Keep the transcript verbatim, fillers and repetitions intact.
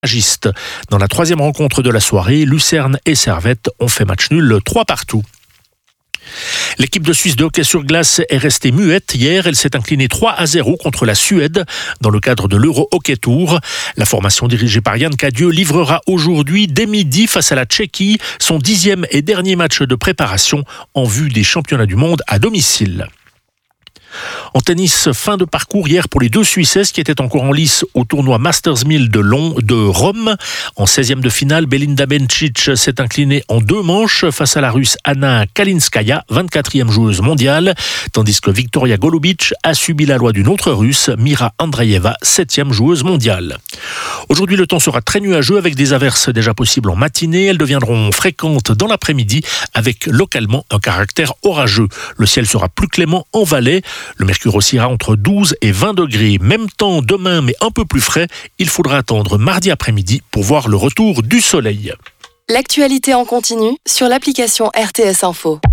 Agiste. Dans la troisième rencontre de la soirée, Lucerne et Servette ont fait match nul trois partout. L'équipe de Suisse de hockey sur glace est restée muette. Hier, elle s'est inclinée trois à zéro contre la Suède dans le cadre de l'Euro Hockey Tour. La formation dirigée par Yann Cadieux livrera aujourd'hui dès midi face à la Tchéquie son dixième et dernier match de préparation en vue des championnats du monde à domicile. En tennis, fin de parcours hier pour les deux Suissesses qui étaient encore en lice au tournoi Masters mille de, Long, de Rome. En seizième de finale, Belinda Bencic s'est inclinée en deux manches face à la Russe Anna Kalinskaya, vingt-quatrième joueuse mondiale, tandis que Victoria Golubic a subi la loi d'une autre Russe, Mira Andreeva, septième joueuse mondiale. Aujourd'hui, le temps sera très nuageux avec des averses déjà possibles en matinée. Elles deviendront fréquentes dans l'après-midi avec localement un caractère orageux. Le ciel sera plus clément en Valais. Le mercure oscillera entre douze et vingt degrés. Même temps demain, mais un peu plus frais. Il faudra attendre mardi après-midi pour voir le retour du soleil. L'actualité en continu sur l'application R T S Info.